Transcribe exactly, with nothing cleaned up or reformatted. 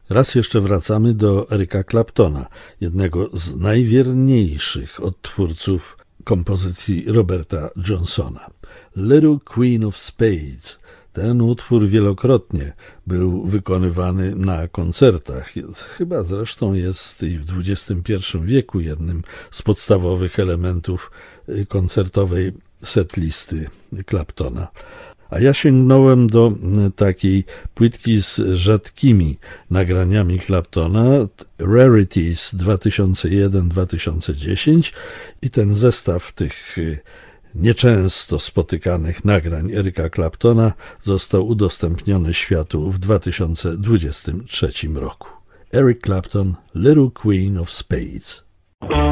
Raz jeszcze wracamy do Erica Claptona, jednego z najwierniejszych odtwórców kompozycji Roberta Johnsona. Little Queen of Spades. Ten utwór wielokrotnie był wykonywany na koncertach. Chyba zresztą jest i w dwudziestym pierwszym wieku jednym z podstawowych elementów koncertowej setlisty Claptona. A ja sięgnąłem do takiej płytki z rzadkimi nagraniami Claptona, Rarities dwa tysiące jeden do dwa tysiące dziesięć, i ten zestaw tych nieczęsto spotykanych nagrań Erica Claptona został udostępniony światu w dwa tysiące dwudziestym trzecim roku. Eric Clapton, Little Queen of Spades.